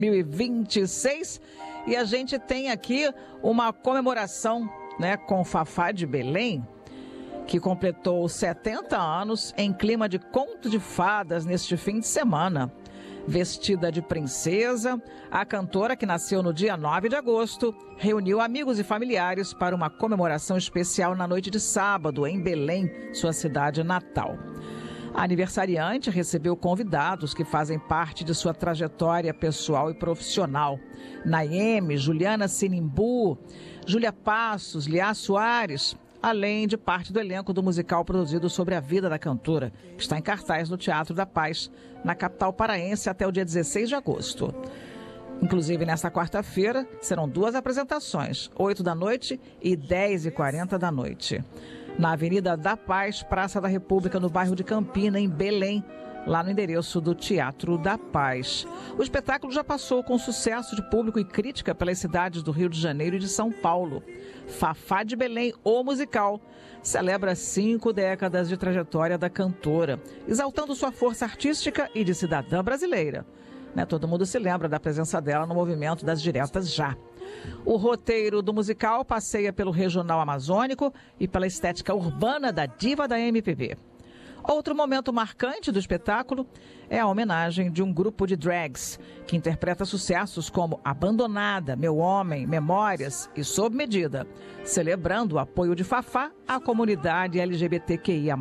2026 e a gente tem aqui uma comemoração, né, com Fafá de Belém, que completou 70 anos em clima de conto de fadas neste fim de semana. Vestida de princesa, a cantora, que nasceu no dia 9 de agosto, reuniu amigos e familiares para uma comemoração especial na noite de sábado em Belém, sua cidade natal. A aniversariante recebeu convidados que fazem parte de sua trajetória pessoal e profissional. Naeme, Juliana Sinimbu, Júlia Passos, Liá Soares, além de parte do elenco do musical produzido sobre a vida da cantora, que está em cartaz no Teatro da Paz, na capital paraense, até o dia 16 de agosto. Inclusive, nesta quarta-feira, serão 2 apresentações, 8 da noite e 10h40 da noite. Na Avenida da Paz, Praça da República, no bairro de Campina, em Belém, lá no endereço do Teatro da Paz. O espetáculo já passou com sucesso de público e crítica pelas cidades do Rio de Janeiro e de São Paulo. Fafá de Belém, o musical, celebra 5 décadas de trajetória da cantora, exaltando sua força artística e de cidadã brasileira. Todo mundo se lembra da presença dela no movimento das diretas já. O roteiro do musical passeia pelo regional amazônico e pela estética urbana da diva da MPB. Outro momento marcante do espetáculo é a homenagem de um grupo de drags que interpreta sucessos como Abandonada, Meu Homem, Memórias e Sob Medida, celebrando o apoio de Fafá à comunidade LGBTQIA+.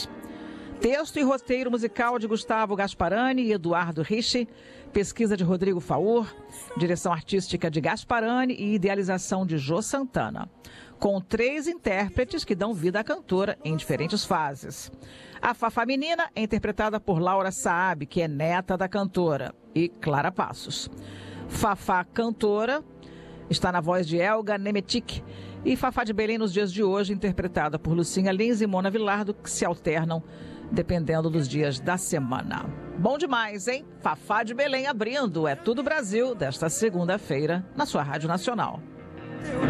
Texto e roteiro musical de Gustavo Gasparani e Eduardo Ricci, pesquisa de Rodrigo Faur, direção artística de Gasparani e idealização de Jô Santana, com 3 intérpretes que dão vida à cantora em diferentes fases. A Fafá menina é interpretada por Laura Saab, que é neta da cantora, e Clara Passos. Fafá cantora está na voz de Elga Nemetic, e Fafá de Belém nos dias de hoje, interpretada por Lucinha Lins e Mona Vilardo, que se alternam dependendo dos dias da semana. Bom demais, hein? Fafá de Belém abrindo É Tudo Brasil desta segunda-feira na sua Rádio Nacional.